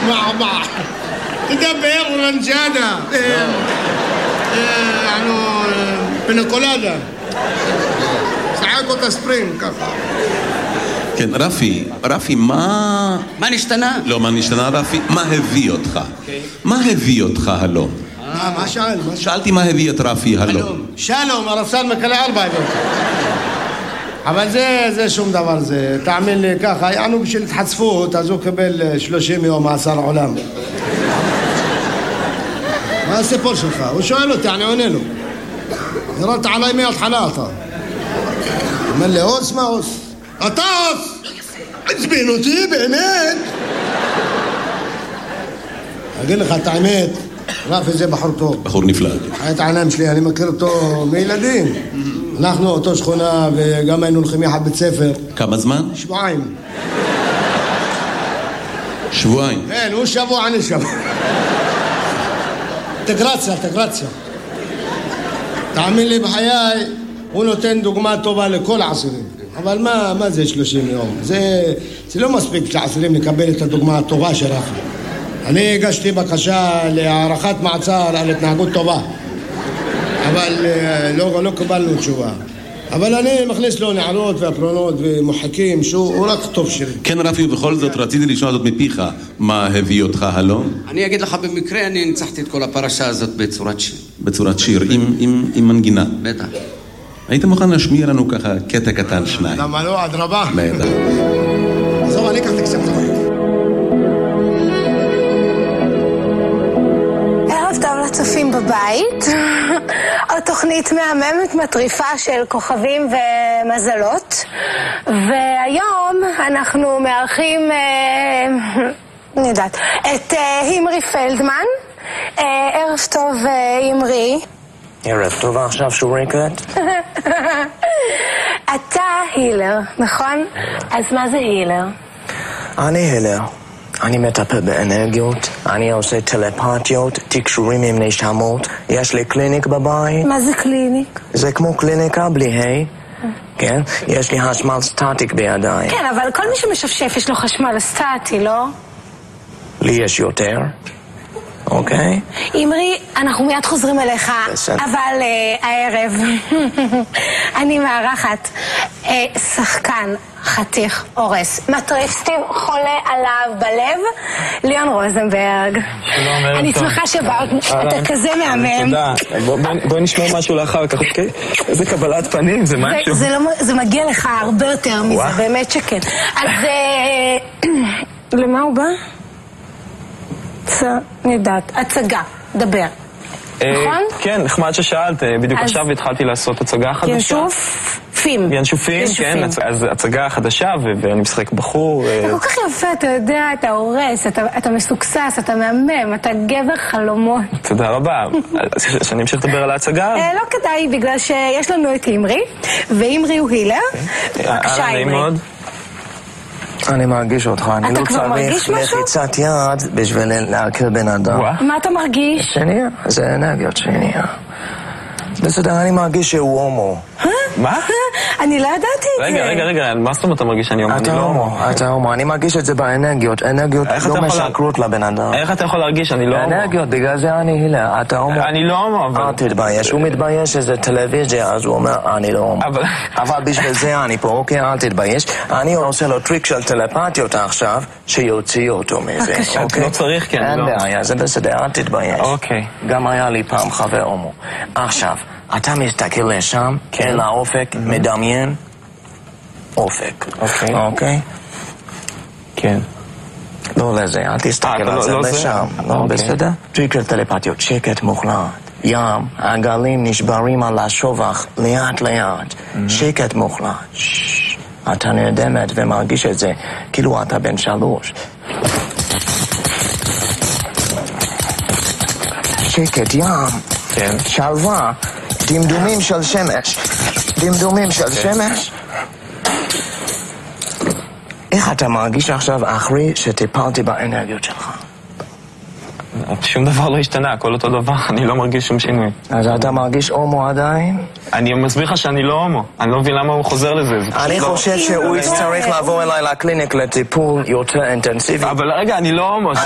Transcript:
مع بعض تدبر ورنجانا يعني פינקולדה. שחק אותה ספרינג ככה. כן, רפי, מה... מה נשתנה? לא, מה נשתנה, רפי? מה הביא אותך? מה הביא אותך הלום? מה שאל? שאלתי מה הביא את רפי הלום. שלום, הרפסן מקלה 4 הביא אותך. אבל זה שום דבר, זה תאמין לי ככה, יענו בשביל התחצפות, אז הוא קבל 30 יום מאסר עולם. מה הסיפור שלך? הוא שואל אותי, אני עונה לו. ירדת עליי מההתחלה אתה. אומר לי, אוס מה אוס? אתה אוס! עצבין אותי באמת? אגיד לך את האמת, רפי זה בחור טוב. בחור נפלא. את העיניים שלי, אני מכיר אותו מילדים. אנחנו אותו שכונה וגם היינו הולכים יחד בית ספר. כמה זמן? שבועיים. שבועיים? כן, הוא שבוע, אני שבוע. תגרציה. תאמין לי בחיי, הוא נותן דוגמה טובה לכל העשירים. אבל מה זה 30 יום? זה לא מספיק לעשירים לקבל את הדוגמה הטובה של רפי. אני הגשתי בקשה להערכת מעצר על התנהגות טובה. אבל לא קיבלנו תשובה. אבל אני מכניס לו נערות והפרונות ומוחקים שהוא רק טוב שלי. כן רפי, ובכל זאת רציתי לשמוע זאת מפיך. מה הביא אותך הלום? אני אגיד לך במקרה, אני ניצחתי את כל הפרשה הזאת בצורת שיר. בצורת שיר, עם מנגינה. בטח. היית מוכן להשמיע לנו ככה קטע קטן שניים? למה לא? אדרבה. נהדר. עזוב, אני אקח את הקצת דברים. ערב טוב לצופים בבית. עוד תוכנית מהממת מטריפה של כוכבים ומזלות. והיום אנחנו מארחים, אני יודעת, את הימרי פלדמן. ערב טוב הימרי. ערב טוב, עכשיו שורקת. אתה הילר, נכון? אז מה זה הילר? אני הילר. אני מטפל באנרגיות, אני עושה טלפתיות, תקשורים עם נשמות, יש לי קליניק בבית. מה זה קליניק? זה כמו קליניקה בלי היי. כן? יש לי חשמל סטטיק בידיים. כן, אבל כל מי שמשפשף יש לו חשמל סטטי, לא? לי יש יותר. אוקיי? אמרי, אנחנו מיד חוזרים אליך, אבל הערב אני מארחת שחקן חתיך אורס, מטריפסטים חולה עליו בלב, ליאון רוזנברג. אני שמחה שבאת, אתה כזה מהמם. תודה, בואי נשמע משהו לאחר כך, אוקיי? איזה קבלת פנים, זה משהו. זה מגיע לך הרבה יותר מזה, באמת שכן. אז למה הוא בא? אני יודעת, הצגה, דבר. נכון? כן, נחמד ששאלת, בדיוק עכשיו התחלתי לעשות הצגה חדשה. ינשופים. ינשופים, כן, אז הצגה חדשה ואני משחק בחור. אתה כל כך יפה, אתה יודע, אתה הורס, אתה מסוקסס, אתה מהמם, אתה גבר חלומות. תודה רבה. שאני אמשיך לדבר על ההצגה? לא כדאי, בגלל שיש לנו את אימרי, ואימרי הוא הילר. בבקשה, אימרי. אני מרגיש אותך, אני לא צריך לחיצת יד בשביל להכיר בן אדם. מה אתה מרגיש? שנייה, זה אנרגיות שנייה. בסדר, אני מרגיש שהוא הומו. מה? אני לא ידעתי את זה. רגע, מה זאת אומרת אתה מרגיש שאני הומו? אתה הומו, אתה הומו, אני מרגיש את זה באנרגיות. אנרגיות לא משקרות לבן אדם. איך אתה יכול להרגיש שאני לא הומו? אנרגיות, בגלל זה אני הילה, אתה הומו. אני לא הומו, אבל... אל תתבייש, הוא מתבייש שזה טלוויזיה, אז הוא אומר, אני לא הומו. אבל בשביל זה אני פה, אוקיי, אל תתבייש. אני עושה לו טריק של טלפתיות עכשיו, שיוציא אותו מזה. אתה לא צריך, כן, לא. אין בעיה, זה בסדר, אל תתבייש. אוקיי. גם היה לי פעם חבר הומו. עכשיו, אתה מסתכל לשם, כן, לאופק, מדמיין, אופק. אוקיי? כן. לא לזה, אל תסתכל על זה לשם. לא, בסדר? טריק של טלפתיות, שקט מוחלט. ים, הגלים נשברים על השובח, לאט לאט. שקט מוחלט. אתה נרדמת ומרגיש את זה, כאילו אתה בן 3. שקט, ים. כן. שלווה. דמדומים של שמש. דמדומים של שמש. איך אתה מרגיש עכשיו אחרי שטיפלתי באנרגיות שלך? שום דבר לא השתנה, הכל אותו דבר, אני לא מרגיש שום שינוי. אז אתה מרגיש הומו עדיין? אני מסביר לך שאני לא הומו, אני לא מבין למה הוא חוזר לזה. אני חושב שהוא יצטרך לבוא אליי לקליניק לטיפול יותר אינטנסיבי. אבל רגע, אני לא הומו.